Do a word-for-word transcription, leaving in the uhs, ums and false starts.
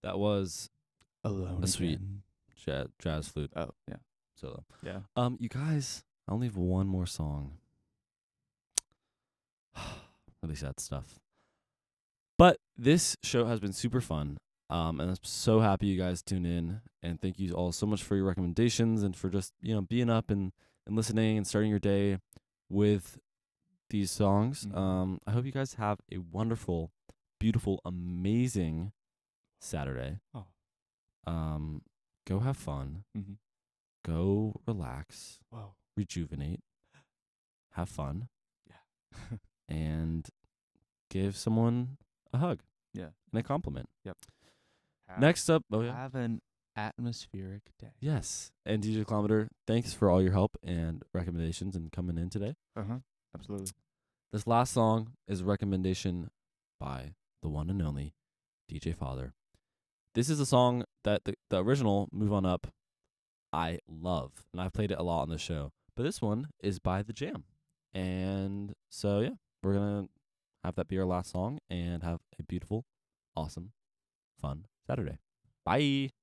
That was Alone A sweet- again. jazz, jazz flute Oh, yeah. solo. Yeah. Um, you guys, I only have one more song. Really sad stuff. But this show has been super fun. Um, and I'm so happy you guys tuned in. And thank you all so much for your recommendations and for just, you know, being up and, and listening and starting your day with these songs. Mhm. Um, I hope you guys have a wonderful, beautiful, amazing Saturday. Oh. Um, go have fun. Mm-hmm. Go relax. Whoa. Rejuvenate. Have fun. Yeah. And give someone a hug. Yeah. And a compliment. Yep. Have, Next up, oh yeah. have an atmospheric day. Yes. And D J Kilometer, thanks for all your help and recommendations and coming in today. Uh huh. Absolutely. This last song is a recommendation by the one and only D J Father. This is a song that the, the original, Move On Up, I love. And I've played it a lot on the show. But this one is by The Jam. And so, yeah, we're going to have that be our last song and have a beautiful, awesome, fun Saturday. Bye.